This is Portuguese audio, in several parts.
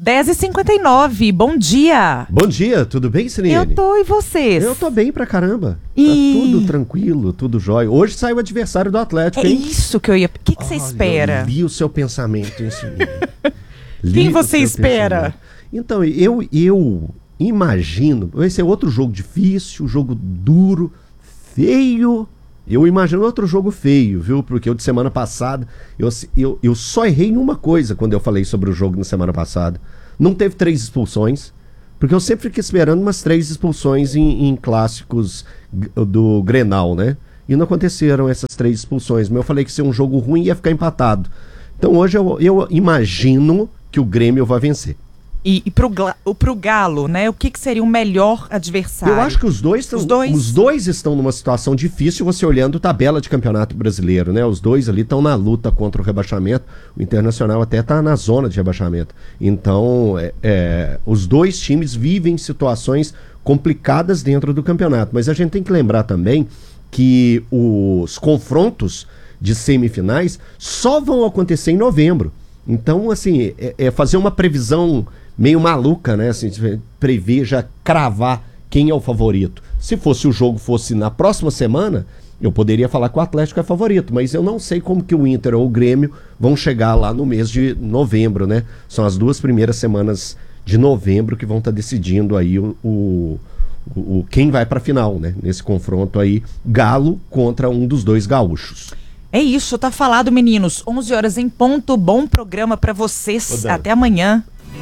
10h59, bom dia. Bom dia, tudo bem, Sirene? Eu tô, e vocês? Eu tô bem pra caramba. Tá tudo tranquilo, tudo jóia. Hoje sai o adversário do Atlético, hein? É isso que eu ia... O que você espera? Eu li o seu pensamento, hein, Sirene? Quem você espera? Pensamento. Então, eu imagino... Vai ser outro jogo difícil, jogo duro, feio... Eu imagino outro jogo feio, viu? Porque o de semana passada, eu só errei em uma coisa quando eu falei sobre o jogo na semana passada. Não teve 3 expulsões, porque eu sempre fiquei esperando umas 3 expulsões em clássicos do Grenal, né? E não aconteceram essas 3 expulsões, mas eu falei que se um jogo ruim ia ficar empatado. Então hoje eu imagino que o Grêmio vai vencer. E pro Galo, né? O que seria o melhor adversário? Eu acho que os dois estão numa situação difícil, você olhando tabela de campeonato brasileiro, né? Os dois ali estão na luta contra o rebaixamento. O Internacional até está na zona de rebaixamento. Então, os dois times vivem situações complicadas dentro do campeonato. Mas a gente tem que lembrar também que os confrontos de semifinais só vão acontecer em novembro. Então, assim, fazer uma previsão meio maluca, né? Assim, prever, já cravar quem é o favorito. Se o jogo fosse na próxima semana, eu poderia falar que o Atlético é favorito, mas eu não sei como que o Inter ou o Grêmio vão chegar lá no mês de novembro, né? São as 2 primeiras semanas de novembro que vão estar decidindo aí quem vai para a final, né? Nesse confronto aí, Galo contra um dos 2 gaúchos. É isso, tá falado, meninos. 11 horas em ponto, bom programa para vocês. Até amanhã.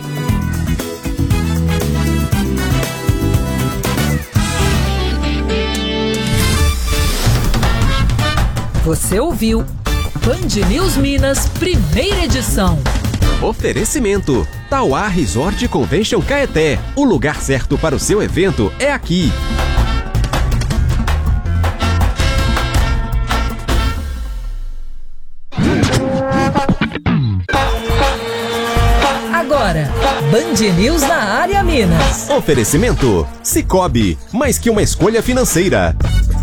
Você ouviu Band News Minas, primeira edição. Oferecimento: Tauá Resort Convention Caeté. O lugar certo para o seu evento é aqui. Agora, Band News na área Minas. Oferecimento: Sicoob, mais que uma escolha financeira.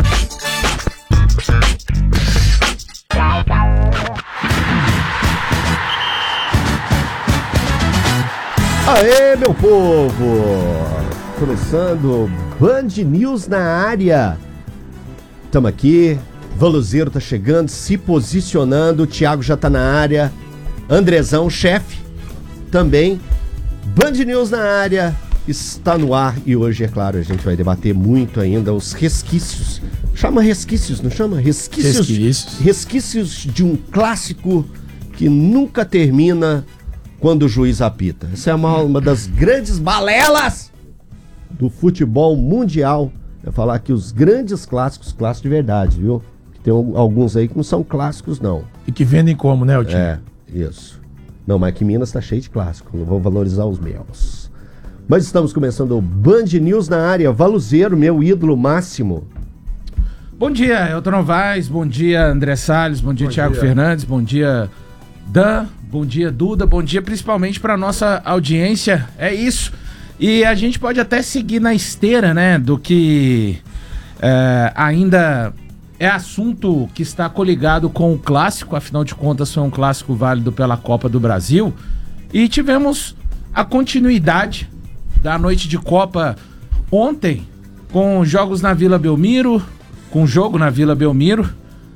Aê, meu povo! Começando Band News na área. Estamos aqui, Valuzeiro tá chegando, se posicionando, o Thiago já tá na área, Andrezão, chefe, também. Band News na área está no ar e hoje, é claro, a gente vai debater muito ainda os resquícios. Chama resquícios, não chama? Resquícios de um clássico que nunca termina quando o juiz apita. Essa é uma das grandes balelas do futebol mundial. É falar que os grandes clássicos de verdade, viu? Tem alguns aí que não são clássicos, não. E que vendem como, né, Otinho? É, isso. Não, mas aqui Minas tá cheio de clássico. Não vou valorizar os meus. Mas estamos começando o Band News na área. Valuzeiro, meu ídolo máximo. Bom dia, Elton Novaes. Bom dia, André Salles. Bom dia, Thiago Fernandes. Bom dia, Dan. Bom dia, Duda. Bom dia principalmente para nossa audiência. É isso. E a gente pode até seguir na esteira, né, do que ainda é assunto que está coligado com o clássico. Afinal de contas, foi um clássico válido pela Copa do Brasil. E tivemos a continuidade da noite de Copa ontem, com jogos na Vila Belmiro, com jogo na Vila Belmiro,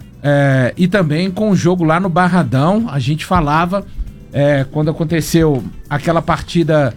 e também com o jogo lá no Barradão. A gente falava, quando aconteceu aquela partida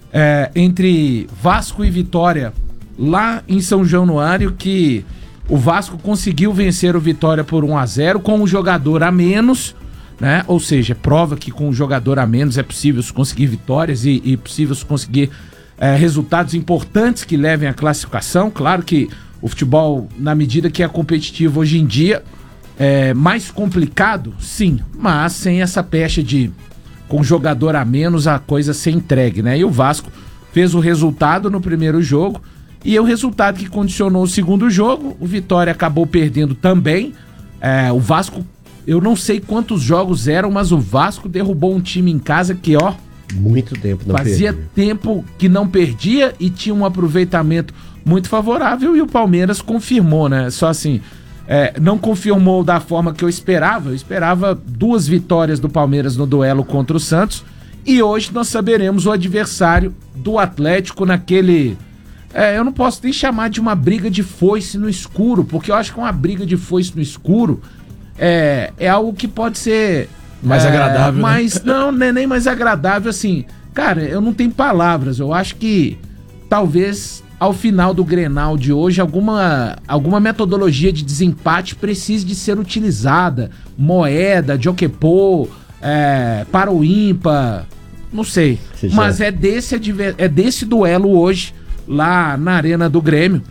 entre Vasco e Vitória lá em São Januário, que o Vasco conseguiu vencer o Vitória por 1-0 com um jogador a menos, né? Ou seja, prova que com um jogador a menos é possível se conseguir vitórias e possível se conseguir resultados importantes que levem à classificação. Claro que o futebol, na medida que é competitivo hoje em dia, é mais complicado, sim, mas sem essa pecha de com jogador a menos a coisa ser entregue, né? E o Vasco fez o resultado no primeiro jogo e o resultado que condicionou o segundo jogo. O Vitória acabou perdendo também. O Vasco, eu não sei quantos jogos eram, mas o Vasco derrubou um time em casa que, ó, muito tempo não fazia perdia. Tempo que não perdia e tinha um aproveitamento muito favorável, e o Palmeiras confirmou, né? Só assim, não confirmou da forma que eu esperava. Eu esperava 2 vitórias do Palmeiras no duelo contra o Santos E hoje nós saberemos o adversário do Atlético naquele... eu não posso nem chamar de uma briga de foice no escuro, porque eu acho que uma briga de foice no escuro é algo que pode ser... mais agradável, mas né? Não é nem mais agradável, assim... Cara, eu não tenho palavras. Eu acho que talvez ao final do Grenal de hoje alguma metodologia de desempate precise de ser utilizada. Moeda, Joquepô, para o ímpar, não sei. Mas é desse duelo hoje lá na Arena do Grêmio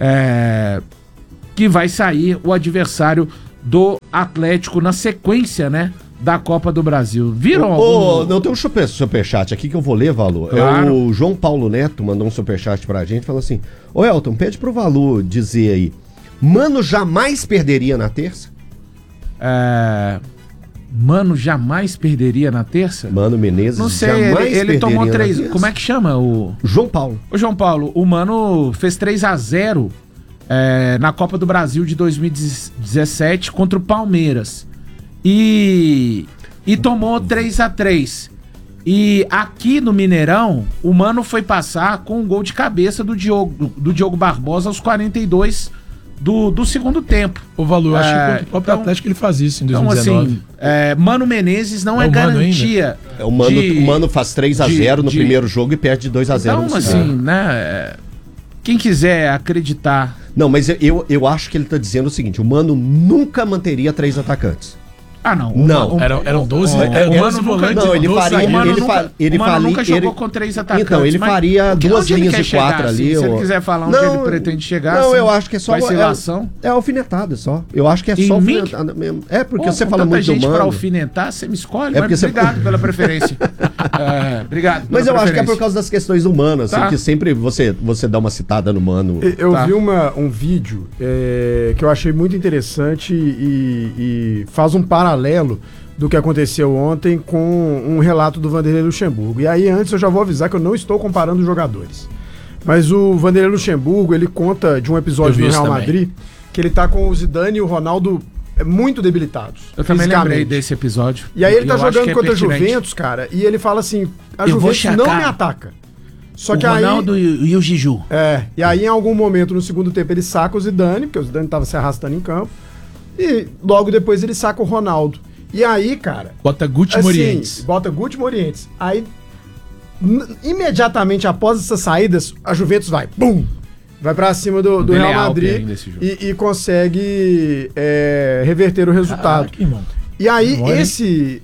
que vai sair o adversário do Atlético na sequência, né? Da Copa do Brasil. Viram algum... Não, tem um superchat aqui que eu vou ler, Valor. Claro. O João Paulo Neto mandou um superchat pra gente, falou assim: ô Elton, pede pro Valor dizer aí, Mano jamais perderia na terça? Mano jamais perderia na terça? Mano Menezes não sei, jamais ele tomou 3... terça. Como é que chama? João Paulo. Ô João Paulo, o Mano fez 3-0 na Copa do Brasil de 2017 contra o Palmeiras. E tomou 3-3. E aqui no Mineirão, o Mano foi passar com um gol de cabeça do Diogo Barbosa aos 42 do segundo tempo. O Valor, acho que contra o próprio Atlético ele faz isso em 2019. Então, assim, Mano Menezes não é garantia. O Mano faz 3-0 no primeiro jogo e perde 2-0 no segundo. Então, assim, né? Quem quiser acreditar... Não, mas eu acho que ele tá dizendo o seguinte: o Mano nunca manteria 3 atacantes. Ah, não. Não. Eram 12 volantes. Não, ele nunca jogou com 3 atacantes. Então, ele faria 2 linhas de 4 ali. Se ele quiser falar onde ele pretende chegar, não, eu acho que é só vacilação. É alfinetada só. Eu acho que é só alfinetada mesmo. É porque você fala muito do Mano. gente pra alfinetar, você me escolhe. Mas obrigado pela preferência. Obrigado. Mas eu acho que é por causa das questões humanas, assim, que sempre você dá uma citada no Mano. Eu vi um vídeo que eu achei muito interessante e faz um paralelo do que aconteceu ontem com um relato do Vanderlei Luxemburgo. E aí, antes, eu já vou avisar que eu não estou comparando os jogadores. Mas o Vanderlei Luxemburgo, ele conta de um episódio do Real Madrid, que ele tá com o Zidane e o Ronaldo muito debilitados. Eu também lembrei desse episódio. E aí ele tá jogando contra a Juventus, cara, e ele fala assim, a Juventus não me ataca. Só que o Ronaldo e o Giju. E aí, em algum momento, no segundo tempo, ele saca o Zidane, porque o Zidane tava se arrastando em campo. E logo depois ele saca o Ronaldo. E aí, cara... Bota Guti Morientes. Bota Guti Morientes. Aí, imediatamente após essas saídas, a Juventus vai, bum! Vai pra cima do Real Madrid e consegue reverter o resultado. E aí, esse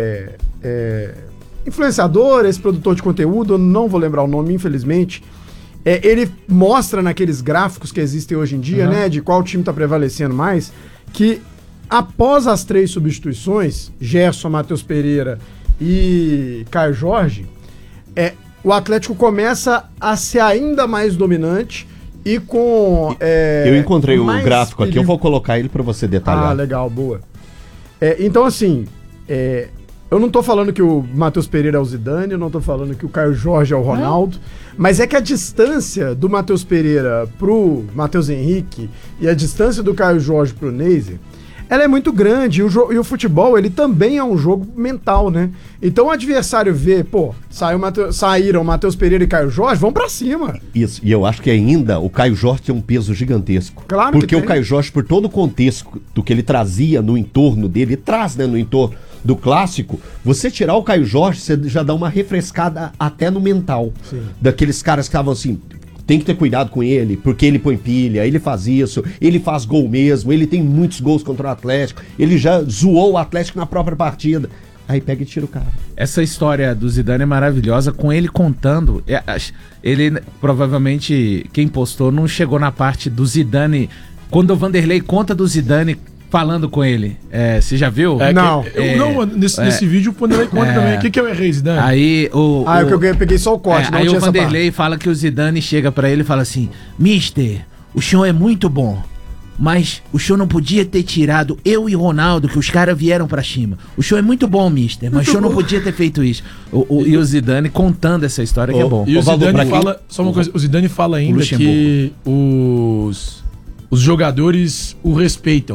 influenciador, esse produtor de conteúdo, eu não vou lembrar o nome, infelizmente... ele mostra naqueles gráficos que existem hoje em dia, né, de qual time tá prevalecendo mais, que após as 3 substituições, Gerson, Matheus Pereira e Caio Jorge, o Atlético começa a ser ainda mais dominante e com... eu encontrei o gráfico aqui, eu vou colocar ele para você detalhar. Ah, legal, boa. Então, assim, eu não tô falando que o Matheus Pereira é o Zidane, eu não tô falando que o Caio Jorge é o Ronaldo, mas é que a distância do Matheus Pereira pro Matheus Henrique e a distância do Caio Jorge pro Neiser, ela é muito grande, e o futebol, ele também é um jogo mental, né? Então o adversário vê, saíram Matheus Pereira e Caio Jorge, vão pra cima. Isso, e eu acho que ainda o Caio Jorge tem um peso gigantesco. Claro porque que tem. O Caio Jorge, por todo o contexto do que ele trazia no entorno dele, traz, né, no entorno do clássico, você tirar o Caio Jorge, você já dá uma refrescada até no mental. Sim. Daqueles caras que estavam assim... Tem que ter cuidado com ele, porque ele põe pilha, ele faz isso, ele faz gol mesmo, ele tem muitos gols contra o Atlético, ele já zoou o Atlético na própria partida. Aí pega e tira o cara. Essa história do Zidane é maravilhosa, com ele contando. Ele, provavelmente, quem postou não chegou na parte do Zidane. Quando o Vanderlei conta do Zidane falando com ele. Você já viu? Não. Nesse vídeo o Vanderlei conta também. O que eu errei, Zidane? Aí eu peguei só o corte. Aí o Vanderlei fala que o Zidane chega pra ele e fala assim: Mister, o senhor é muito bom, mas o senhor não podia ter tirado eu e Ronaldo, que os caras vieram pra cima. O senhor é muito bom, mister, mas o senhor não podia ter feito isso. E o Zidane contando essa história que é bom. E o Zidane fala, só uma coisa, o Zidane fala ainda que os jogadores o respeitam.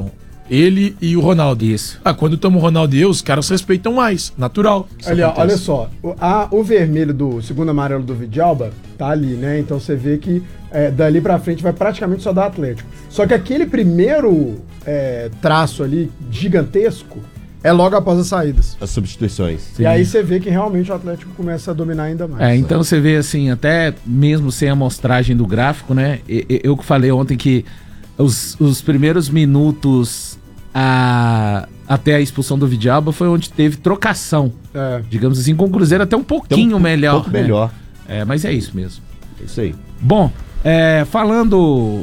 Ele e o Ronaldo. Isso. Quando estamos o Ronaldo e eu, os caras respeitam mais. Natural. Ali, ó, olha só, o vermelho do segundo amarelo do Vidalba tá ali, né? Então você vê que dali pra frente vai praticamente só dar Atlético. Só que aquele primeiro traço ali, gigantesco, é logo após as saídas. As substituições. Sim. E aí você vê que realmente o Atlético começa a dominar ainda mais. Então você vê assim, até mesmo sem a amostragem do gráfico, né? Eu que falei ontem que os primeiros minutos até a expulsão do Vidalba foi onde teve trocação. Digamos assim, com o Cruzeiro até um pouquinho melhor. Um pouco melhor. Mas é isso mesmo. É isso aí. Bom, falando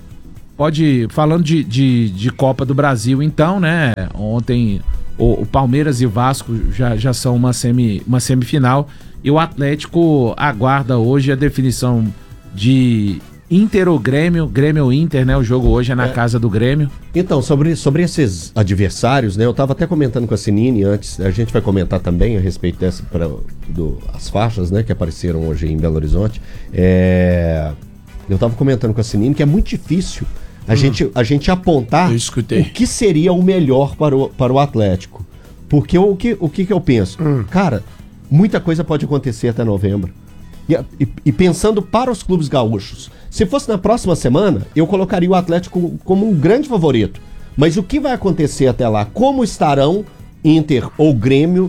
de Copa do Brasil, então, né? Ontem o Palmeiras e o Vasco já são uma semifinal. E o Atlético aguarda hoje a definição de Inter ou Grêmio, Grêmio ou Inter, né? O jogo hoje é na casa do Grêmio. Então, sobre esses adversários, né? Eu estava até comentando com a Sinini antes, a gente vai comentar também a respeito as faixas, né? Que apareceram hoje em Belo Horizonte. Eu estava comentando com a Sinini que é muito difícil a gente apontar o que seria o melhor para o Atlético. Porque o que eu penso? Cara, muita coisa pode acontecer até novembro. E pensando para os clubes gaúchos, se fosse na próxima semana, eu colocaria o Atlético como um grande favorito. Mas o que vai acontecer até lá? Como estarão Inter ou Grêmio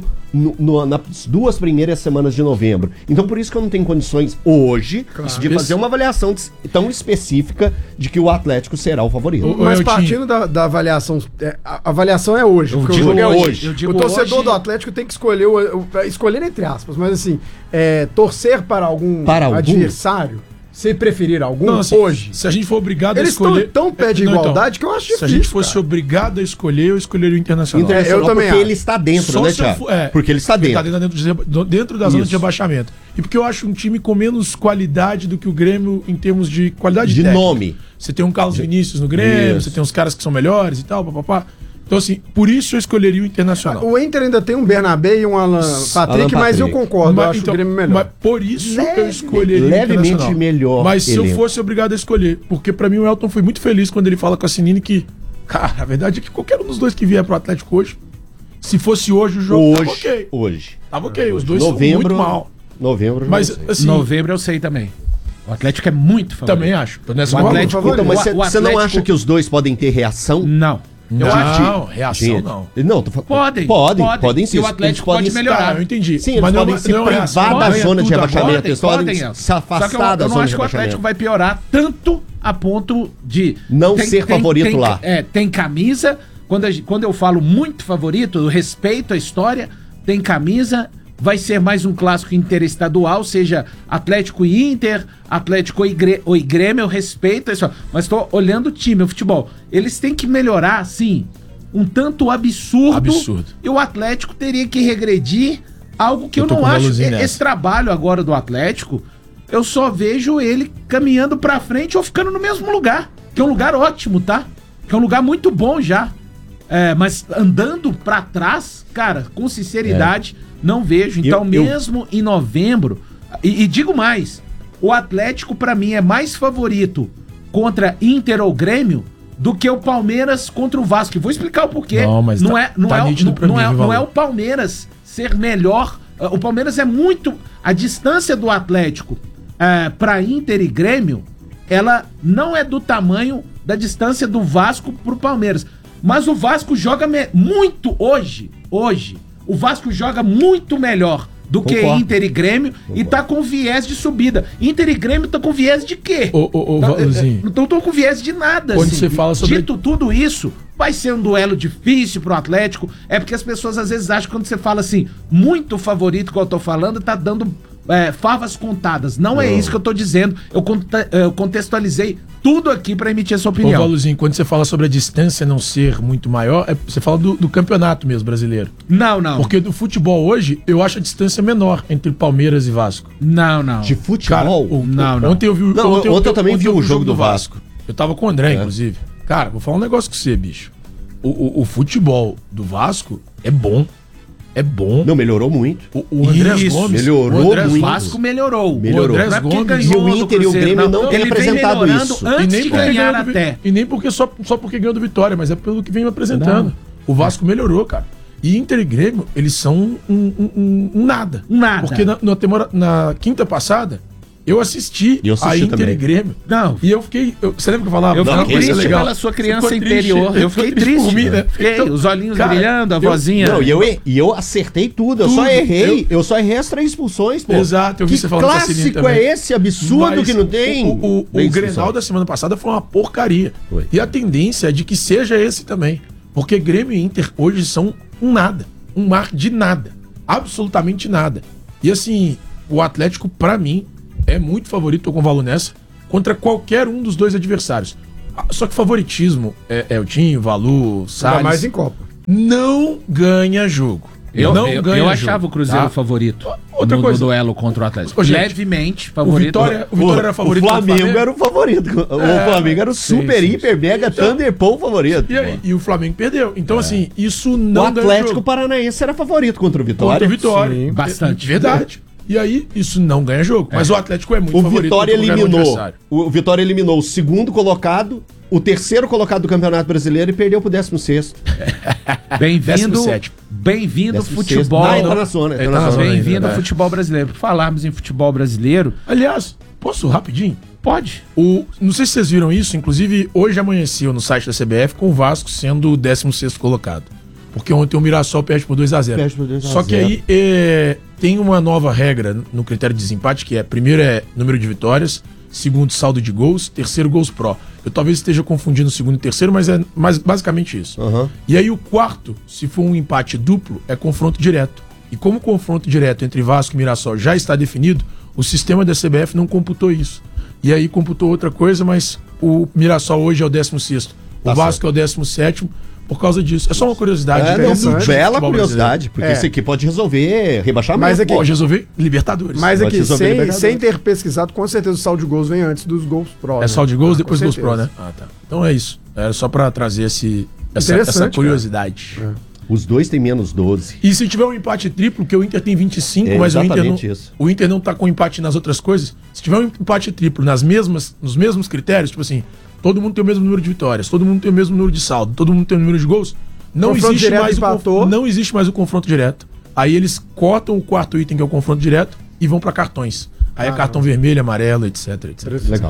nas 2 primeiras semanas de novembro? Então por isso que eu não tenho condições hoje de fazer uma avaliação tão específica de que o Atlético será o favorito. Mas partindo da avaliação, a avaliação é hoje. O jogo é hoje. O torcedor do Atlético tem que escolher, escolher entre aspas, mas assim, torcer para algum adversário. Se preferir algum, não, assim, hoje. Se a gente for obrigado a escolher... Eles estão tão pé de igualdade que eu acho difícil. Se a gente fosse obrigado a escolher, eu escolheria o Internacional. Eu também porque ele está dentro, né, Thiago? Porque ele está dentro. Ele está dentro da zona de rebaixamento. E porque eu acho um time com menos qualidade do que o Grêmio em termos de qualidade de técnica. Nome. Você tem um Carlos Vinícius no Grêmio, você tem uns caras que são melhores e tal, papapá. Então, assim, por isso eu escolheria o Internacional. O Inter ainda tem um Bernabé e um Alan Patrick, mas eu concordo, eu acho o Grêmio melhor. Mas por isso eu escolheria levemente o Internacional. Melhor. Mas se eu fosse obrigado a escolher, porque pra mim o Elton foi muito feliz quando ele fala com a Sinini que, cara, a verdade é que qualquer um dos dois que vier pro Atlético hoje, se fosse hoje o jogo, tava ok. Tava ok, os dois são muito mal. Novembro, mas assim, novembro eu sei também. O Atlético é muito favorito. Também acho. O Atlético, então, mas você não acha que os dois podem ter reação? Não. Eu acho reação não. Podem sim. E o Atlético pode melhorar. Eu entendi. Sim, mas podem se privar da zona de rebaixamento. Eles podem se afastar da zona de rebaixamento. Eu não acho que o Atlético vai piorar tanto a ponto de... Não ser favorito lá. Tem camisa. Quando eu falo muito favorito, eu respeito a história. Tem camisa... Vai ser mais um clássico interestadual, seja Atlético e Inter, Atlético ou Grêmio, eu respeito isso, mas estou olhando o time, o futebol. Eles têm que melhorar, sim, um tanto absurdo. E o Atlético teria que regredir, algo que eu não acho. Esse trabalho agora do Atlético, eu só vejo ele caminhando pra frente ou ficando no mesmo lugar, que é um lugar ótimo, tá? Que é um lugar muito bom já. Mas andando pra trás, cara, com sinceridade... Não vejo. Então, mesmo em novembro... E digo mais. O Atlético, pra mim, é mais favorito contra Inter ou Grêmio do que o Palmeiras contra o Vasco. E vou explicar o porquê. Não é o Palmeiras ser melhor. O Palmeiras é muito... A distância do Atlético pra Inter e Grêmio, ela não é do tamanho da distância do Vasco pro Palmeiras. Mas o Vasco joga muito hoje. O Vasco joga muito melhor do que Inter e Grêmio e tá com viés de subida. Inter e Grêmio tá com viés de quê? Não tô com viés de nada. Quando você fala sobre... Dito tudo isso, vai ser um duelo difícil pro Atlético. É porque as pessoas às vezes acham que quando você fala assim, muito favorito que eu tô falando, tá dando favas contadas. Não é isso que eu tô dizendo. Eu contextualizei tudo aqui pra emitir essa opinião. Valuzinho, quando você fala sobre a distância não ser muito maior, você fala do campeonato mesmo brasileiro. Não. Porque do futebol hoje, eu acho a distância menor entre Palmeiras e Vasco. Não. De futebol? Cara, não. Ontem eu também vi o jogo do Vasco. Eu tava com o André, inclusive. Cara, vou falar um negócio com você, bicho. O futebol do Vasco é bom. é bom. Não, melhorou muito. O Andrés Gomes melhorou muito. O Vasco melhorou. O Andrés Gomes e o Inter e o Grêmio não têm apresentado isso. Antes de ganhar até. E nem porque só porque ganhou do Vitória, mas é pelo que vem apresentando. O Vasco melhorou, cara. E Inter e Grêmio, eles são um nada. Nada. Porque na quinta passada, eu assisti a Inter também. E Grêmio. Não. E eu fiquei... você lembra que eu falava? Eu fiquei triste pela sua criança interior. Eu fiquei triste por mim, né? Fiquei, os olhinhos brilhando, a vozinha... Não, e eu acertei tudo. Eu só errei as 3 expulsões, pô. Exato, eu vi você falando clássico é esse absurdo que não tem? O Grenal da semana passada foi uma porcaria. Foi. E a tendência é de que seja esse também. Porque Grêmio e Inter hoje são um nada. Um mar de nada. Absolutamente nada. E assim, o Atlético, pra mim, é muito favorito, tô com valor nessa, contra qualquer um dos dois adversários. Só que favoritismo é o Tinho, Valu, Salles. Mais em Copa. Não ganha jogo. Eu achava o Cruzeiro favorito no duelo contra o Atlético. Levemente favorito. O Vitória era favorito. O Flamengo era o favorito. O Flamengo era o super, hiper, mega, Thunderbolt favorito. E o Flamengo perdeu. Então, assim, isso não o Atlético Paranaense era favorito contra o Vitória. Contra o Vitória. Sim, bastante. Verdade. E aí, isso não ganha jogo. Mas o Atlético é muito favorito. O Vitória eliminou o segundo colocado, o terceiro colocado do Campeonato Brasileiro e perdeu pro 16º. Bem-vindo futebol. Bem-vindo ao futebol brasileiro. Por falarmos em futebol brasileiro... Aliás, posso rapidinho? Pode. Não sei se vocês viram isso, inclusive hoje amanheceu no site da CBF com o Vasco sendo o 16º colocado. Porque ontem o Mirassol perde por 2-0. Só que aí tem uma nova regra no critério de desempate, que primeiro é número de vitórias, segundo saldo de gols, terceiro gols pró. Eu talvez esteja confundindo o segundo e terceiro, mas é basicamente isso. Uhum. E aí o quarto, se for um empate duplo, é confronto direto. E como o confronto direto entre Vasco e Mirassol já está definido, o sistema da CBF não computou isso. E aí computou outra coisa, mas o Mirassol hoje é o 16º. O Vasco é o 17º. Por causa disso. É só uma curiosidade. Bela curiosidade, porque isso aqui pode resolver rebaixamento. Mas aqui, pode resolver Libertadores. Mas aqui, sem ter pesquisado, com certeza o saldo de gols vem antes dos gols pró. É saldo de gols, depois gols pró, né? Ah, tá. Então é isso. Era só pra trazer essa curiosidade. Os dois têm menos 12. E se tiver um empate triplo, que o Inter tem 25, mas o Inter não tá com empate nas outras coisas. Se tiver um empate triplo nos mesmos critérios, tipo assim, todo mundo tem o mesmo número de vitórias, todo mundo tem o mesmo número de saldo, todo mundo tem o número de gols, não existe mais o confronto direto. Aí eles cortam o quarto item, que é o confronto direto, e vão pra cartões. Aí é cartão vermelho, amarelo, etc. Legal.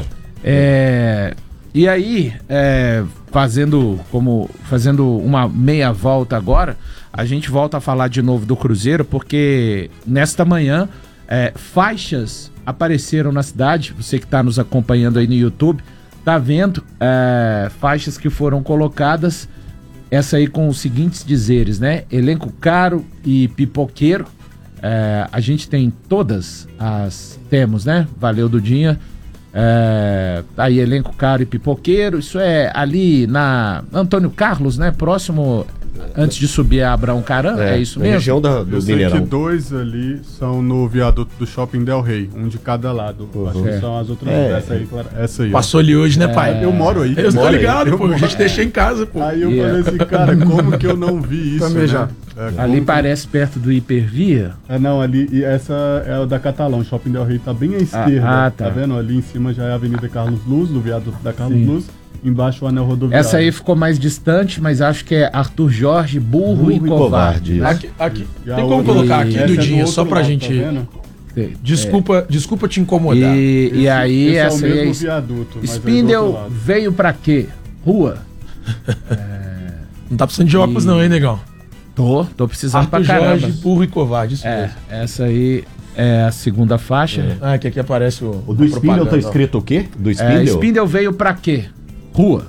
E aí, fazendo uma meia volta agora, a gente volta a falar de novo do Cruzeiro, porque nesta manhã faixas apareceram na cidade. Você que está nos acompanhando aí no YouTube tá vendo faixas que foram colocadas, essa aí com os seguintes dizeres, né? Elenco caro e pipoqueiro. A gente tem temos, né? Valeu, Dudinha. Aí, elenco caro e pipoqueiro. Isso é ali na Antônio Carlos, né? Próximo, antes de subir a Abraão Caran, é isso mesmo? Região do Mineirão. Que 2 ali são no viaduto do Shopping Del Rey, um de cada lado. Acho que são as outras. Essa aí. Passou ali hoje, né, pai? Eu moro aí. Eu tô ligado, pô. A gente deixou em casa, pô. Aí eu falei assim, cara, como que eu não vi isso? Também já. Ali parece perto do Hipervia. Não, ali, e essa é o da Catalão. O Shopping Del Rey tá bem à esquerda. Tá vendo? Ali em cima já é a Avenida Carlos Luz, do viaduto da Carlos Luz. Embaixo o anel rodoviário. Essa aí ficou mais distante, mas acho que é Arthur Jorge, burro e covarde. Aqui. Tem como colocar aqui, Dudinha, só pra gente... Desculpa te incomodar. E aí, essa aí é viaduto, Spindle veio pra quê? Rua. Não tá precisando de óculos não, hein, negão? Tô precisando Arthur pra caramba. Jorge, burro e covarde, isso mesmo. Essa aí é a segunda faixa. Que aqui aparece o do Spindle tá escrito o quê? Do Spindle? Spindle veio pra quê? Rua.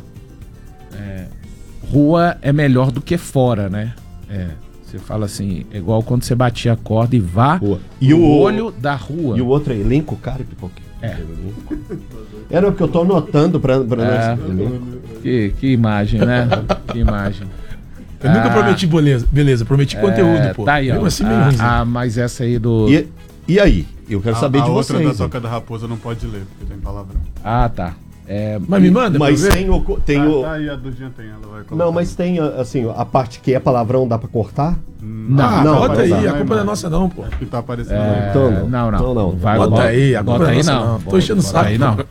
Rua é melhor do que fora, né? Você fala assim, igual quando você batia a corda e vá o olho da rua. E o outro é elenco, cara, e pipoqueiro. Era o que eu tô anotando pra nós. Que imagem, né? Que imagem. Eu nunca prometi beleza, prometi conteúdo, pô. Tá aí, ó. Assim mas essa aí do... E aí? Eu quero saber de vocês. A outra da Toca da Raposa não pode ler, porque tem palavrão. Tá. Mas me manda, mas tem o. Tá aí, a Dudinha tem, ela vai colocar. Não, mas tem, assim, a parte que é palavrão, dá pra cortar? Não, bota aí, a culpa não é nossa não, pô. Acho que tá aparecendo. Então Não. Bota aí, a culpa não é nossa não. Tô enchendo o saco. Aí não.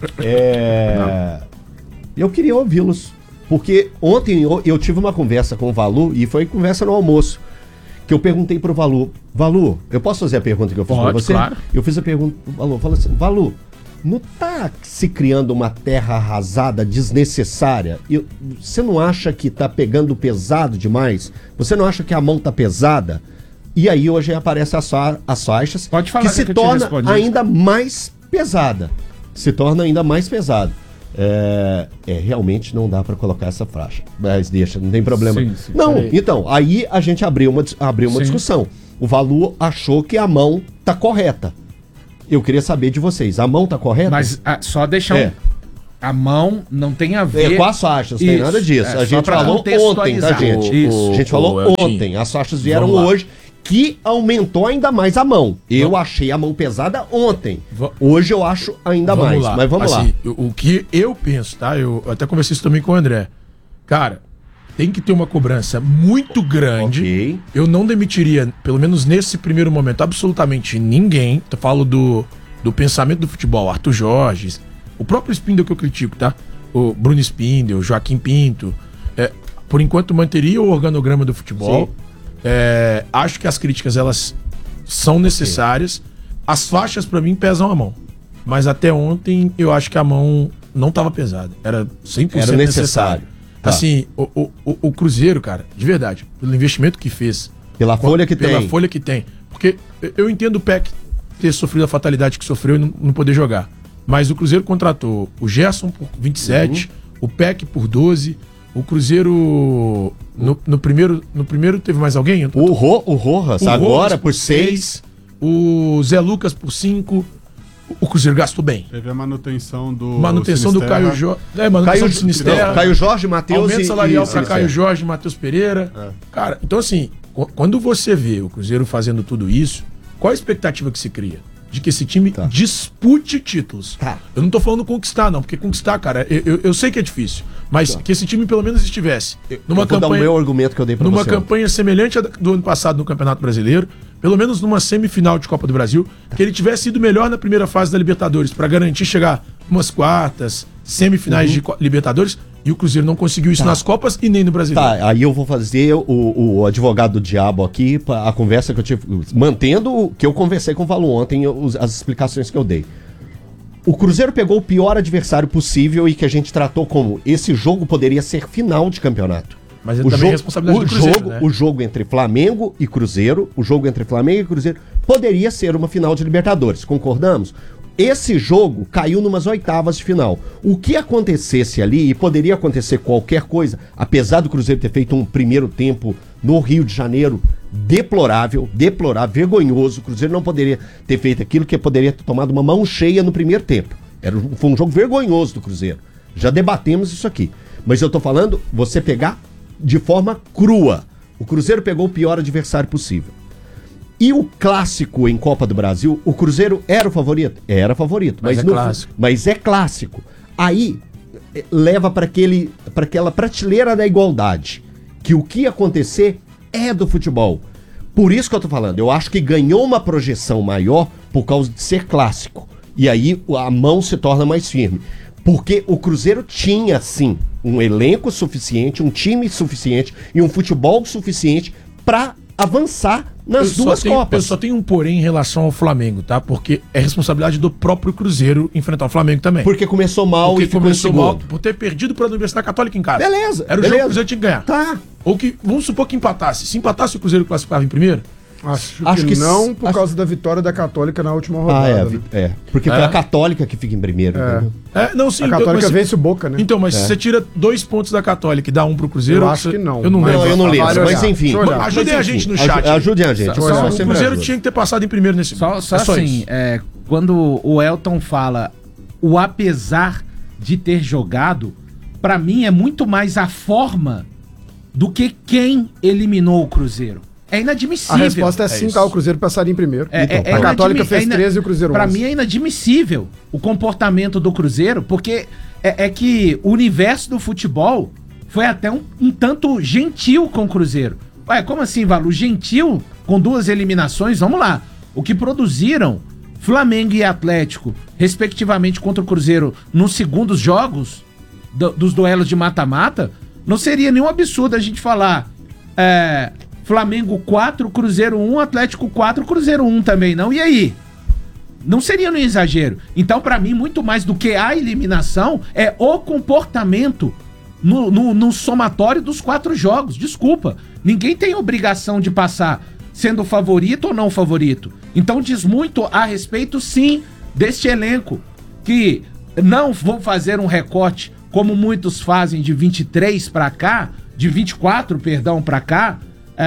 Eu queria ouvi-los, porque ontem eu tive uma conversa com o Valu, e foi conversa no almoço, que eu perguntei pro Valu, eu posso fazer a pergunta que eu fiz pra você? Claro. Eu fiz a pergunta pro Valu, falei assim, Valu, não tá se criando uma terra arrasada desnecessária? Você não acha que tá pegando pesado demais? Você não acha que a mão tá pesada? E aí hoje aparecem as faixas, Pode falar, que se torna ainda mais pesada. Se torna ainda mais pesada. Realmente não dá para colocar essa faixa. Mas deixa, não tem problema. Sim, não, então, aí a gente abriu uma discussão. O Valu achou que a mão tá correta. Eu queria saber de vocês, a mão tá correta? Mas só deixar a mão não tem a ver... com as faixas, não tem nada disso. A gente falou ontem, tá, gente? Isso. A gente falou ontem, as faixas vieram hoje, que aumentou ainda mais a mão. Eu achei a mão pesada ontem. Hoje eu acho ainda mais, mas vamos lá. O que eu penso, tá? Eu até conversei isso também com o André. Cara, tem que ter uma cobrança muito grande. Okay. Eu não demitiria, pelo menos nesse primeiro momento, absolutamente ninguém. Eu falo do pensamento do futebol. Arthur Jorge, o próprio Spindel que eu critico, tá? O Bruno Spindel, Joaquim Pinto. Por enquanto manteria o organograma do futebol. Acho que as críticas, elas são necessárias. As faixas, pra mim, pesam a mão. Mas até ontem, eu acho que a mão não tava pesada. Era 100% necessário. Assim, o Cruzeiro, cara, de verdade, pelo investimento que fez. Pela folha que tem. Porque eu entendo o PEC ter sofrido a fatalidade que sofreu e não poder jogar. Mas o Cruzeiro contratou o Gerson por 27, o PEC por 12. O Cruzeiro, no primeiro teve mais alguém? O Rojas, agora por 6. O Zé Lucas por 5. O Cruzeiro gastou bem. Teve a manutenção do Caio Jorge. Manutenção do Sinisterra. Caio Jorge, Matheus aumento salarial para Caio Jorge e Matheus Pereira. Cara, então assim, quando você vê o Cruzeiro fazendo tudo isso, qual a expectativa que se cria? De que esse time dispute títulos. Eu não tô falando conquistar, não, porque conquistar, cara, eu sei que é difícil, mas que esse time pelo menos estivesse numa campanha. Vou dar o meu argumento que eu dei pra você. Numa campanha semelhante à do ano passado no Campeonato Brasileiro, pelo menos numa semifinal de Copa do Brasil, que ele tivesse ido melhor na primeira fase da Libertadores, pra garantir chegar umas quartas, semifinais de Libertadores. E o Cruzeiro não conseguiu isso nas Copas e nem no Brasileiro. Aí eu vou fazer o advogado do diabo aqui, a conversa que eu tive, mantendo o que eu conversei com o Valu ontem, as explicações que eu dei. O Cruzeiro pegou o pior adversário possível e que a gente tratou como esse jogo poderia ser final de campeonato. Mas ele também é responsabilidade do Cruzeiro, né? O jogo entre Flamengo e Cruzeiro, poderia ser uma final de Libertadores, concordamos? Esse jogo caiu numas oitavas de final. O que acontecesse ali, e poderia acontecer qualquer coisa, apesar do Cruzeiro ter feito um primeiro tempo no Rio de Janeiro deplorável, vergonhoso. O Cruzeiro não poderia ter feito aquilo, que poderia ter tomado uma mão cheia no primeiro tempo. Foi um jogo vergonhoso do Cruzeiro. Já debatemos isso aqui. Mas eu tô falando, você pegar de forma crua. O Cruzeiro pegou o pior adversário possível. E o clássico em Copa do Brasil, o Cruzeiro era o favorito? Era favorito. Mas é clássico. Aí leva para aquela prateleira da igualdade. Que o que acontecer é do futebol. Por isso que eu tô falando. Eu acho que ganhou uma projeção maior por causa de ser clássico. E aí a mão se torna mais firme. Porque o Cruzeiro tinha, sim, um elenco suficiente, um time suficiente e um futebol suficiente para avançar nas duas Copas. Eu só tenho um porém em relação ao Flamengo, tá? Porque é responsabilidade do próprio Cruzeiro enfrentar o Flamengo também. Porque começou mal e começou mal por ter perdido para a Universidade Católica em casa. Beleza. Era o jogo que o Cruzeiro tinha que ganhar. Tá. Ou que, vamos supor que empatasse. Se empatasse, o Cruzeiro classificava em primeiro? Acho que não, por causa da vitória da Católica na última rodada. Porque foi a Católica que fica em primeiro. Não, sim. A Católica vence o Boca, né? Então, mas se você tira 2 pontos da Católica e dá 1 pro Cruzeiro... Eu acho que não. Eu não lembro. Eu não lembro, mas enfim. Ajudem a gente no chat. Ajudem a gente. O Cruzeiro tinha que ter passado em primeiro nesse... Só assim, quando o Elton fala o apesar de ter jogado, pra mim é muito mais a forma do que quem eliminou o Cruzeiro. É inadmissível. A resposta é sim, o Cruzeiro passaria em primeiro. A Católica fez 13 e o Cruzeiro 11. Pra mim é inadmissível o comportamento do Cruzeiro, porque é que o universo do futebol foi até um tanto gentil com o Cruzeiro. Ué, como assim, Valu? Gentil com 2 eliminações? Vamos lá. O que produziram Flamengo e Atlético, respectivamente, contra o Cruzeiro nos segundos jogos dos duelos de mata-mata, não seria nenhum absurdo a gente falar Flamengo 4, Cruzeiro 1, Atlético 4, Cruzeiro 1 também, não? E aí? Não seria nenhum exagero. Então, pra mim, muito mais do que a eliminação, é o comportamento no somatório dos 4 jogos. Desculpa, ninguém tem obrigação de passar sendo favorito ou não favorito. Então diz muito a respeito, sim, deste elenco, que não vou fazer um recorte como muitos fazem de 23 pra cá, de 24, perdão, pra cá,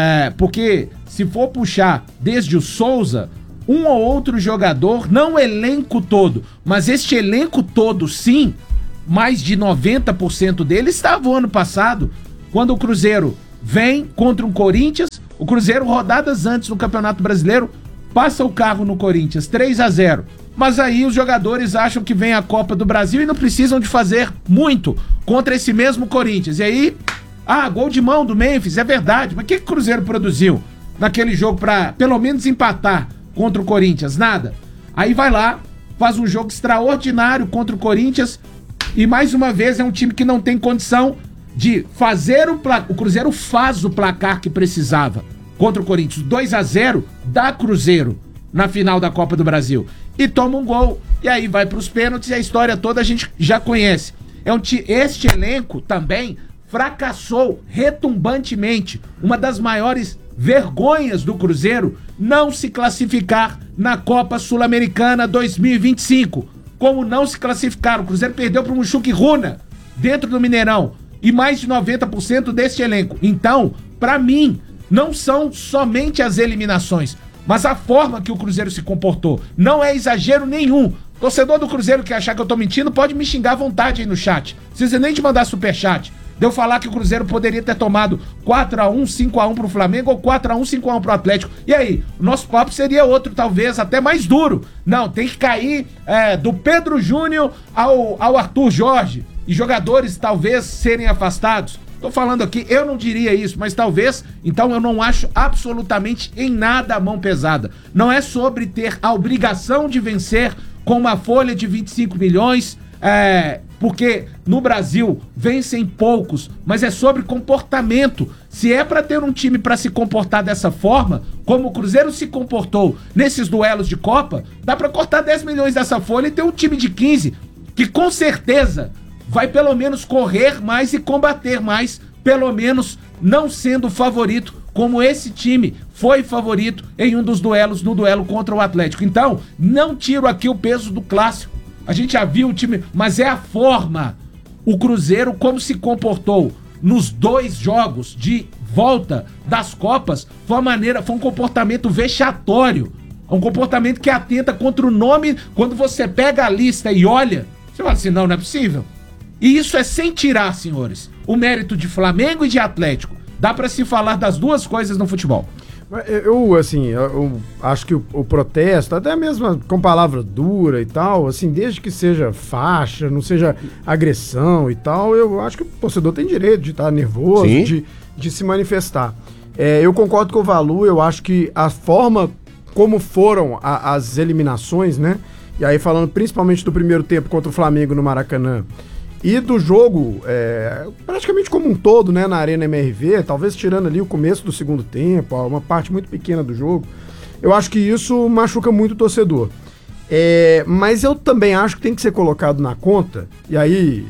porque se for puxar desde o Souza, um ou outro jogador, não o elenco todo, mas este elenco todo, sim, mais de 90% dele estava o ano passado, quando o Cruzeiro vem contra um Corinthians, o Cruzeiro, rodadas antes no Campeonato Brasileiro, passa o carro no Corinthians, 3-0. Mas aí os jogadores acham que vem a Copa do Brasil e não precisam de fazer muito contra esse mesmo Corinthians. E aí, gol de mão do Memphis, é verdade. Mas o que o Cruzeiro produziu naquele jogo para pelo menos empatar contra o Corinthians? Nada. Aí vai lá, faz um jogo extraordinário contra o Corinthians e mais uma vez é um time que não tem condição de fazer o Cruzeiro faz o placar que precisava contra o Corinthians, 2-0 da Cruzeiro na final da Copa do Brasil, e toma um gol, e aí vai para os pênaltis, e a história toda a gente já conhece. Este elenco também fracassou retumbantemente. Uma das maiores vergonhas do Cruzeiro não se classificar na Copa Sul-Americana 2025. Como não se classificaram, o Cruzeiro perdeu para o Mushuc Runa dentro do Mineirão, e mais de 90% deste elenco. Então, pra mim, não são somente as eliminações, mas a forma que o Cruzeiro se comportou. Não é exagero nenhum. Torcedor do Cruzeiro que achar que eu tô mentindo, pode me xingar à vontade aí no chat. Não precisa nem de mandar superchat. De eu falar que o Cruzeiro poderia ter tomado 4-1, 5-1 pro Flamengo ou 4-1, 5-1 pro Atlético. E aí? O nosso papo seria outro, talvez, até mais duro. Não, tem que cair do Pedro Júnior ao Arthur Jorge. E jogadores talvez serem afastados. Tô falando aqui, eu não diria isso, mas talvez, então eu não acho absolutamente em nada a mão pesada. Não é sobre ter a obrigação de vencer com uma folha de 25 milhões, porque no Brasil vencem poucos, mas é sobre comportamento. Se é pra ter um time pra se comportar dessa forma, como o Cruzeiro se comportou nesses duelos de Copa, dá pra cortar 10 milhões dessa folha e ter um time de 15, que com certeza vai pelo menos correr mais e combater mais, pelo menos não sendo favorito, como esse time foi favorito em um dos duelos, no duelo contra o Atlético. Então, não tiro aqui o peso do clássico. A gente já viu o time, mas é a forma. O Cruzeiro, como se comportou nos 2 jogos de volta das Copas, foi um comportamento vexatório. É um comportamento que atenta contra o nome. Quando você pega a lista e olha, você fala assim, não é possível. E isso é sem tirar, senhores, o mérito de Flamengo e de Atlético. Dá pra se falar das duas coisas no futebol. Eu acho que o protesto, até mesmo com palavra dura e tal, assim, desde que seja faixa, não seja agressão e tal, eu acho que o torcedor tem direito de estar nervoso, de se manifestar. Eu concordo com o Valu, eu acho que a forma como foram as eliminações, né? E aí falando principalmente do primeiro tempo contra o Flamengo no Maracanã, e do jogo, praticamente como um todo, né, na Arena MRV, talvez tirando ali o começo do segundo tempo, uma parte muito pequena do jogo, eu acho que isso machuca muito o torcedor. Mas eu também acho que tem que ser colocado na conta, e aí,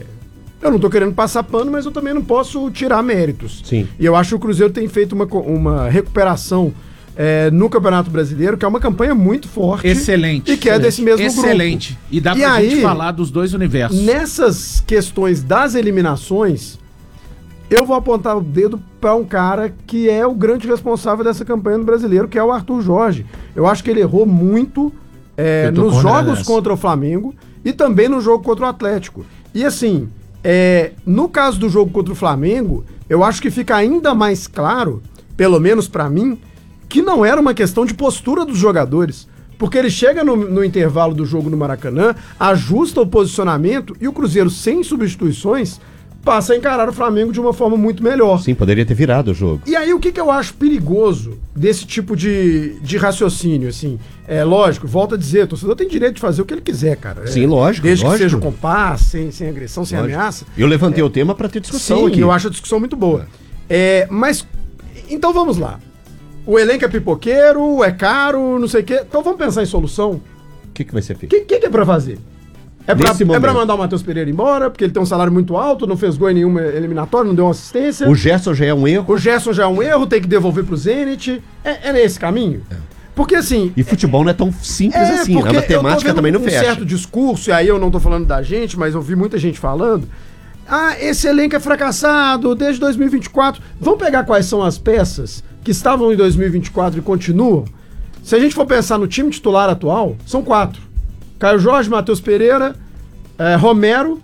eu não tô querendo passar pano, mas eu também não posso tirar méritos. Sim. E eu acho que o Cruzeiro tem feito uma recuperação no Campeonato Brasileiro, que é uma campanha muito forte. Excelente. E que é desse mesmo grupo. Excelente. E dá pra gente falar dos dois universos. Nessas questões das eliminações, eu vou apontar o dedo para um cara que é o grande responsável dessa campanha no Brasileiro, que é o Arthur Jorge. Eu acho que ele errou muito nos jogos contra o Flamengo e também no jogo contra o Atlético. E assim, no caso do jogo contra o Flamengo, eu acho que fica ainda mais claro pelo menos pra mim, que não era uma questão de postura dos jogadores. Porque ele chega no intervalo do jogo no Maracanã, ajusta o posicionamento e o Cruzeiro, sem substituições, passa a encarar o Flamengo de uma forma muito melhor. Sim, poderia ter virado o jogo. E aí o que eu acho perigoso desse tipo de raciocínio, assim, lógico, volto a dizer, o torcedor tem direito de fazer o que ele quiser, cara. Sim, lógico. Desde que seja com paz, sem agressão, sem ameaça. Eu levantei o tema para ter discussão aqui. Eu acho a discussão muito boa. Mas, então vamos lá. O elenco é pipoqueiro, é caro, não sei o quê. Então vamos pensar em solução. O que vai ser feito? O que é pra fazer? É pra mandar o Matheus Pereira embora, porque ele tem um salário muito alto, não fez gol em nenhuma eliminatória, não deu uma assistência. O Gerson já é um erro. Tem que devolver pro Zenit. É nesse caminho? Porque assim... E futebol não é tão simples assim, a matemática também não fecha. Um certo discurso, e aí eu não tô falando da gente, mas eu vi muita gente falando, esse elenco é fracassado desde 2024. Vamos pegar quais são as peças que estavam em 2024 e continuam? Se a gente for pensar no time titular atual, são 4. Caio Jorge, Matheus Pereira, Romero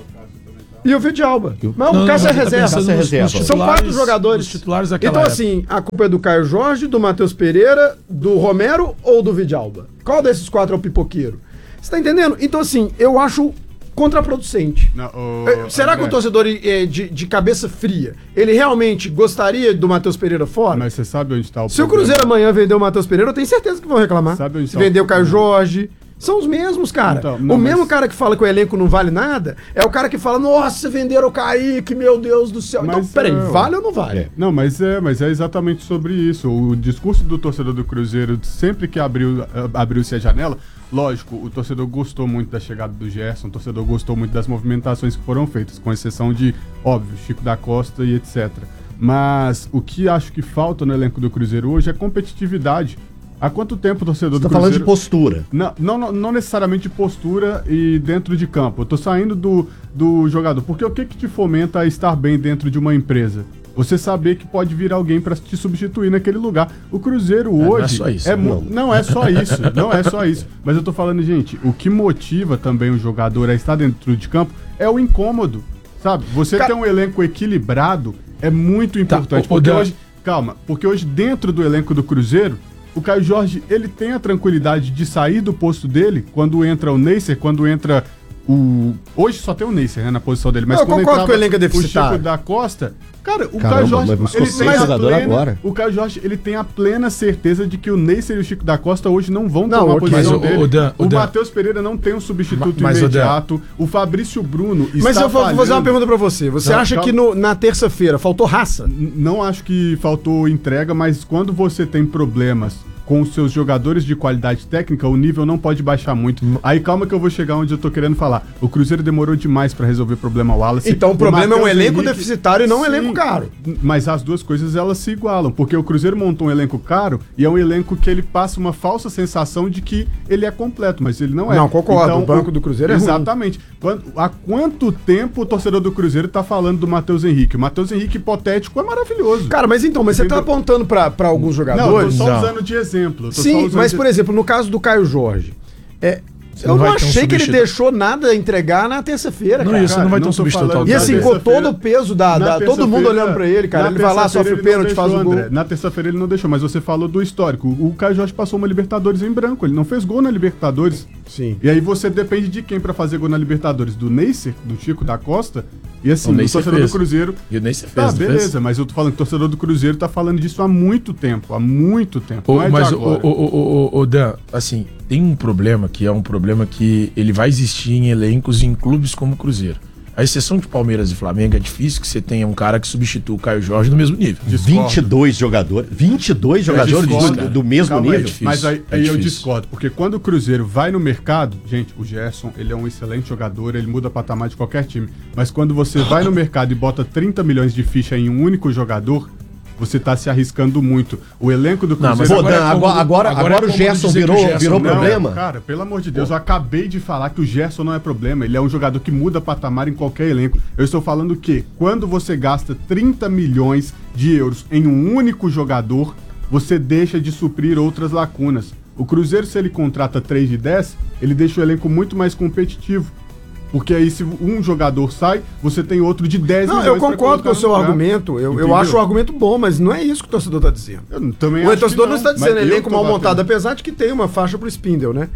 e o Vidalba. Mas o Cássio é reserva. São 4 jogadores. Titulares então, assim, a culpa é do Caio Jorge, do Matheus Pereira, do Romero ou do Vidalba? Qual desses 4 é o pipoqueiro? Você tá entendendo? Então, assim, eu acho contraproducente. Será que o torcedor de cabeça fria, ele realmente gostaria do Matheus Pereira fora? Mas você sabe onde está o problema? Se o Cruzeiro amanhã vender o Matheus Pereira, eu tenho certeza que vão reclamar. Sabe onde Se vender o Caio Jorge... São os mesmos, cara. Então, o mesmo cara que fala que o elenco não vale nada é o cara que fala, nossa, venderam o Kaique, meu Deus do céu. Então, peraí, vale ou não vale? Não, mas é exatamente sobre isso. O discurso do torcedor do Cruzeiro, sempre que abriu-se a janela, lógico, o torcedor gostou muito da chegada do Gerson, o torcedor gostou muito das movimentações que foram feitas, com exceção de, óbvio, Chico da Costa e etc. Mas o que acho que falta no elenco do Cruzeiro hoje é competitividade. Há quanto tempo o torcedor do Cruzeiro... Você tá falando de postura. Não necessariamente de postura e dentro de campo. Eu tô saindo do jogador. Porque o que te fomenta a estar bem dentro de uma empresa? Você saber que pode vir alguém para te substituir naquele lugar. O Cruzeiro hoje... Não é só isso. Não é só isso. Não é só isso. Mas eu tô falando, gente, o que motiva também o jogador a estar dentro de campo é o incômodo. Sabe? Você ter um elenco equilibrado é muito importante. Porque hoje dentro do elenco do Cruzeiro, o Caio Jorge, ele tem a tranquilidade de sair do posto dele quando entra o Neisser, quando entra o... Hoje só tem o Neisser, né, na posição dele, mas quando entrava o Chico da Costa... Cara, Caio Jorge, o Caio Jorge, ele tem a plena certeza de que o Neisser e o Chico da Costa hoje não vão tomar a posição dele. O Matheus Pereira não tem um substituto imediato. O Fabrício Bruno está Mas eu vou fazer uma pergunta pra você. Você acha que na terça-feira faltou raça? Não acho que faltou entrega, mas quando você tem problemas com os seus jogadores de qualidade técnica, o nível não pode baixar muito. Aí calma que eu vou chegar onde eu tô querendo falar. O Cruzeiro demorou demais pra resolver o problema Wallace. Então o problema é um elenco deficitário e não um elenco caro. Mas as duas coisas, elas se igualam. Porque o Cruzeiro montou um elenco caro e é um elenco que ele passa uma falsa sensação de que ele é completo, mas ele não é. Não, concordo. Então, o banco do Cruzeiro é ruim. Exatamente. Há quanto tempo o torcedor do Cruzeiro tá falando do Matheus Henrique? O Matheus Henrique hipotético é maravilhoso. Cara, mas você tá apontando pra alguns jogadores? Não, eu tô só usando de exemplo. Sim, mas por exemplo, no caso do Caio Jorge, eu não achei que ele deixou nada a entregar na terça-feira, cara. Isso não vai ter um substituto. E assim, com todo o peso todo mundo olhando pra ele, cara. Ele vai lá, sofre pênalti, faz o gol. Na terça-feira ele não deixou, mas você falou do histórico. O Caio Jorge passou uma Libertadores em branco, ele não fez gol na Libertadores. Sim. E aí você depende de quem pra fazer gol na Libertadores? Do Neisser, do Chico da Costa? E assim, o torcedor do Cruzeiro... E o Neisser fez, beleza, mas eu tô falando que o torcedor do Cruzeiro tá falando disso há muito tempo. Mas, Dan, assim, tem um problema que é um problema que ele vai existir em elencos em clubes como o Cruzeiro. A exceção de Palmeiras e Flamengo, é difícil que você tenha um cara que substitua o Caio Jorge no mesmo nível. 22 jogadores do mesmo nível? Mas aí eu discordo, porque quando o Cruzeiro vai no mercado, gente, o Gerson, ele é um excelente jogador, ele muda patamar de qualquer time, mas quando você vai no mercado e bota 30 milhões de ficha em um único jogador, você tá se arriscando muito. O elenco do Cruzeiro... Agora o Gerson virou problema? Cara, pelo amor de Deus, eu acabei de falar que o Gerson não é problema. Ele é um jogador que muda patamar em qualquer elenco. Eu estou falando que quando você gasta 30 milhões de euros em um único jogador, você deixa de suprir outras lacunas. O Cruzeiro, se ele contrata 3 de 10, ele deixa o elenco muito mais competitivo. Porque aí se um jogador sai, você tem outro de 10 milhões. Não, eu concordo com o seu argumento. Eu acho o argumento bom, mas não é isso que o torcedor está dizendo. Eu também o torcedor não está dizendo elenco mal montado, apesar de que tem uma faixa pro Spindle, né?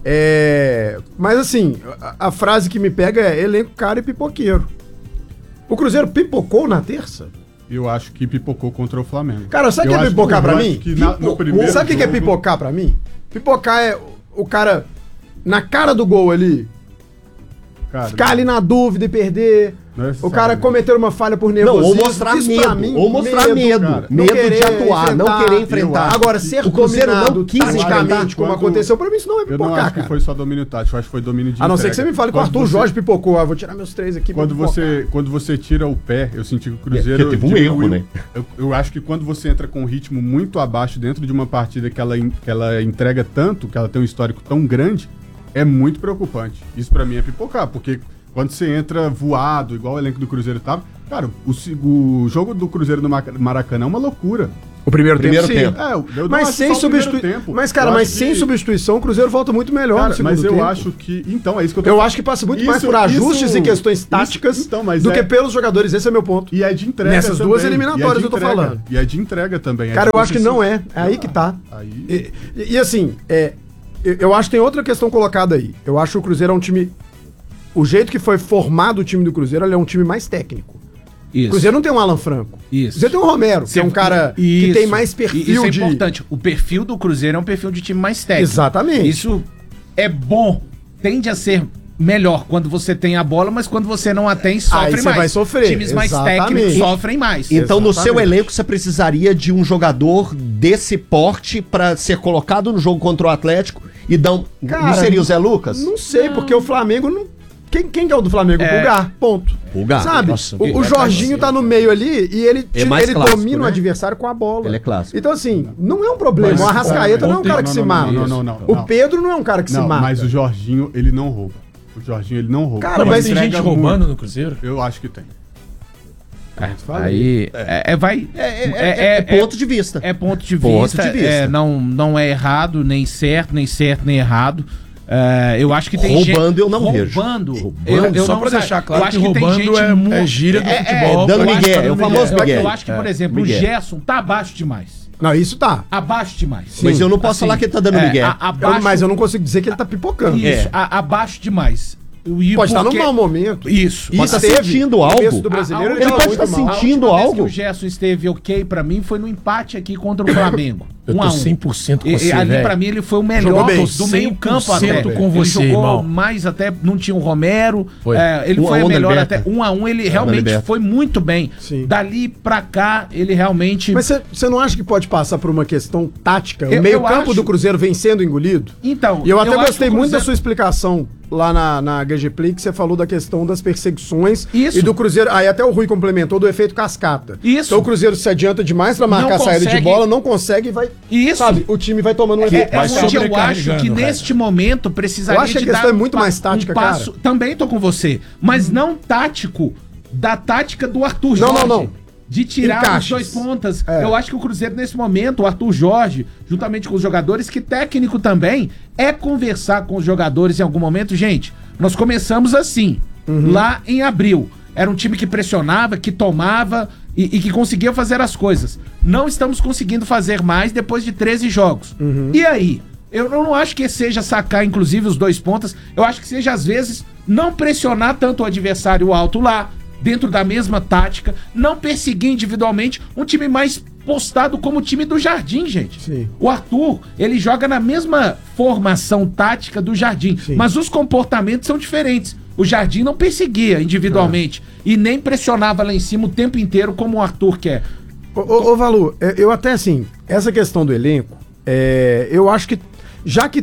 Mas assim, a frase que me pega é elenco caro e pipoqueiro. O Cruzeiro pipocou na terça? Eu acho que pipocou contra o Flamengo. Cara, sabe o que é pipocar pra mim? Sabe o que é pipocar pra mim? Pipocar é o cara na cara do gol ali, ficar ali na dúvida e perder. O cara cometer uma falha por nervosismo. Ou mostrar medo. Ou mostrar medo. Medo de atuar, não querer enfrentar. Agora, ser dominado taticamente, como aconteceu pra mim, isso não é pipocar, eu não acho que foi só domínio tático, eu acho que foi domínio de A não ser que você me fale que o Arthur Jorge pipocou. Vou tirar meus 3 aqui. Quando você tira o pé, eu senti que o Cruzeiro... teve um erro, né? Eu acho que quando você entra com um ritmo muito abaixo dentro de uma partida que ela entrega tanto, que ela tem um histórico tão grande, é muito preocupante. Isso pra mim é pipocar, porque... Quando você entra voado, igual o elenco do Cruzeiro tava, cara, o jogo do Cruzeiro no Maracanã é uma loucura. O primeiro tempo. Mas sem substituição. Mas, cara, sem substituição, o Cruzeiro volta muito melhor no segundo tempo. Acho que. Então, é isso que eu tô falando. Eu acho que passa muito mais por ajustes e questões táticas do que pelos jogadores. Esse é meu ponto. E é de entrega. Nessas duas eliminatórias eu tô falando. E é de entrega também. Cara, eu acho que não é. É aí que tá. E assim, eu acho que tem outra questão colocada aí. Eu acho que o Cruzeiro é um time. O jeito que foi formado o time do Cruzeiro, ele é um time mais técnico. Isso. O Cruzeiro não tem um Alan Franco. Isso. O Cruzeiro tem um Romero, que é um cara que tem mais perfil Isso é importante. O perfil do Cruzeiro é um perfil de time mais técnico. Exatamente. Isso é bom. Tende a ser melhor quando você tem a bola, mas quando você não a tem, sofre mais. Você vai sofrer. Times mais técnicos sofrem mais. Então, no seu elenco, você precisaria de um jogador desse porte para ser colocado no jogo contra o Atlético e dar um... Cara, não seria o Zé Lucas? Não sei, porque o Flamengo não... Quem é o do Flamengo? O Pulgar, ponto. Pulgar. Sabe? Nossa, o Jorginho tá no meio ali e ele clássico, domina o adversário com a bola. Ele é clássico. Então, assim, não é um problema. O Arrascaeta não é um cara que se mata. Não. O Pedro não é um cara que se mata. Mas o Jorginho, ele não rouba. Ele não rouba. Cara, mas tem gente roubando no Cruzeiro? Eu acho que tem. É ponto de vista. É ponto de vista. Não é errado, nem certo, nem errado. Eu acho que tem roubando, eu não vejo. Eu só não pra deixar claro, eu acho que roubando é gíria do futebol. Dando Miguel, é o famoso Miguel. Eu acho que, por exemplo, o Gerson tá abaixo demais. Não, isso tá. Abaixo demais. Sim. Mas eu não posso falar que ele tá dando Miguel. Mas eu não consigo dizer que ele tá pipocando. Isso, abaixo demais. Pode estar num mau momento. Isso. Pode estar sentindo algo. Do brasileiro, ele pode estar sentindo algo. Que o Gerson esteve ok pra mim foi no empate aqui contra o Flamengo. Eu tô 100% com você, ali pra mim ele foi o melhor do meio campo até. Com você, ele jogou irmão. mais até, não tinha o Romero. Ele foi melhor até 1-1, ele realmente foi muito bem. Sim. Dali pra cá, ele realmente... Mas você não acha que pode passar por uma questão tática? O meio campo do Cruzeiro vem sendo engolido? Então... E eu até gostei muito da sua explicação lá na GGPlay, que você falou da questão das perseguições e do Cruzeiro. Aí até o Rui complementou do efeito cascata. Isso. Então o Cruzeiro se adianta demais pra marcar a saída de bola, não consegue e vai... Isso. Sabe, o time vai tomando um efeito. Eu acho que neste momento precisaria eu acho que a questão é muito mais tática, passo, cara. Também tô com você, mas não tático da tática do Arthur Jorge. Não. De tirar os dois pontas. Eu acho que o Cruzeiro, nesse momento, o Arthur Jorge, juntamente com os jogadores, que técnico também, é conversar com os jogadores em algum momento. Gente, nós começamos assim, lá em abril. Era um time que pressionava, que tomava e que conseguia fazer as coisas. Não estamos conseguindo fazer mais depois de 13 jogos. E aí? Eu não acho que seja sacar, inclusive, os dois pontas. Eu acho que seja, às vezes, não pressionar tanto o adversário alto lá, dentro da mesma tática, não perseguir individualmente um time mais postado como o time do Jardim, gente. Sim. O Arthur, ele joga na mesma formação tática do Jardim, mas os comportamentos são diferentes. O Jardim não perseguia individualmente e nem pressionava lá em cima o tempo inteiro como o Arthur quer. Ô Valu, eu até assim, essa questão do elenco, eu acho que, já que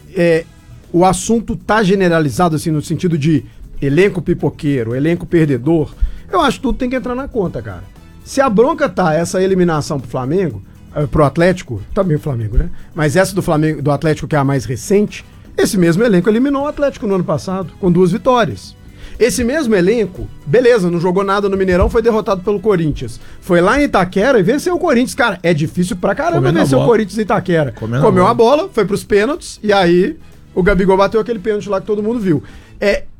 o assunto tá generalizado assim no sentido de elenco pipoqueiro, elenco perdedor, eu acho que tudo tem que entrar na conta, cara. Se a bronca tá essa eliminação pro Flamengo, pro Atlético, também o Flamengo, né? Mas essa do Flamengo, do Atlético, que é a mais recente, esse mesmo elenco eliminou o Atlético no ano passado, com 2 vitórias. Esse mesmo elenco, beleza, não jogou nada no Mineirão, foi derrotado pelo Corinthians. Foi lá em Itaquera e venceu o Corinthians. Cara, é difícil pra caramba vencer o Corinthians em Itaquera. Comeu a bola, foi pros pênaltis, e aí o Gabigol bateu aquele pênalti lá que todo mundo viu.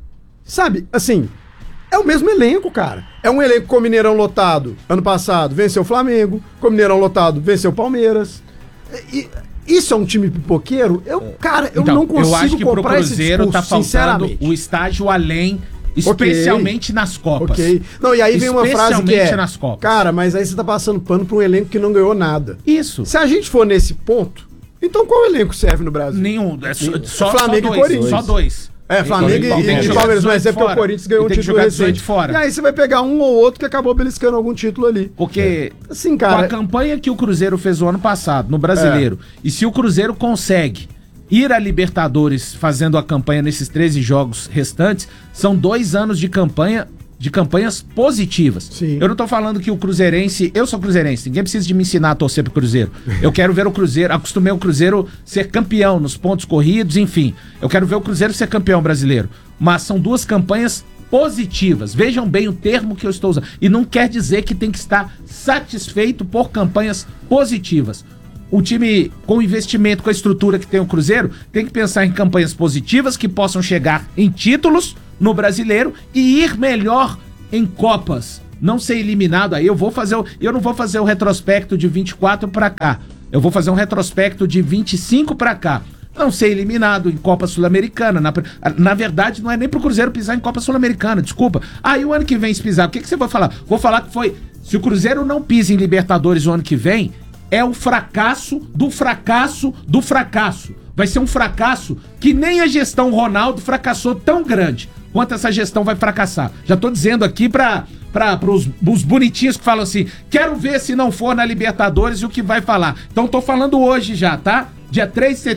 Sabe, assim, é o mesmo elenco, cara. É um elenco com o Mineirão lotado. Ano passado venceu o Flamengo, com o Mineirão lotado venceu o Palmeiras. Isso é um time pipoqueiro? Cara, eu não consigo eu acho que comprar pro Cruzeiro esse discurso, tá faltando sinceramente. o estágio além, especialmente nas Copas. Ok. Não, e aí vem uma frase que é, nas Copas. cara, mas aí você tá passando pano pra um elenco que não ganhou nada. Isso. Se a gente for nesse ponto, então qual elenco serve no Brasil? Nenhum. Só Flamengo e Corinthians. Só dois. Flamengo e Palmeiras, mas é porque o Corinthians ganhou um título recente. Fora. E aí você vai pegar um ou outro que acabou beliscando algum título ali. Porque assim, cara, com a campanha que o Cruzeiro fez o ano passado, no Brasileiro, e se o Cruzeiro consegue ir à Libertadores fazendo a campanha nesses 13 jogos restantes, são 2 anos de campanhas positivas. Sim. Eu não tô falando que o cruzeirense... Eu sou cruzeirense, ninguém precisa de me ensinar a torcer pro Cruzeiro. Eu quero ver o Cruzeiro... Acostumei o Cruzeiro ser campeão nos pontos corridos, enfim. Eu quero ver o Cruzeiro ser campeão brasileiro. Mas são 2 campanhas positivas. Vejam bem o termo que eu estou usando. E não quer dizer que tem que estar satisfeito por campanhas positivas. O time, com o investimento, com a estrutura que tem o Cruzeiro, tem que pensar em campanhas positivas que possam chegar em títulos no Brasileiro e ir melhor em Copas. Não ser eliminado aí. Eu não vou fazer o retrospecto de 24 pra cá. Eu vou fazer um retrospecto de 25 pra cá. Não ser eliminado em Copa Sul-Americana. Na verdade, não é nem pro Cruzeiro pisar em Copa Sul-Americana, desculpa. E o ano que vem se pisar, o que você vai falar? Vou falar que foi... Se o Cruzeiro não pisa em Libertadores o ano que vem, é o fracasso do fracasso do fracasso. Vai ser um fracasso que nem a gestão Ronaldo fracassou tão grande quanto essa gestão vai fracassar. Já tô dizendo aqui para os bonitinhos que falam assim, quero ver se não for na Libertadores e o que vai falar. Então tô falando hoje já, tá? Dia 3 de setembro.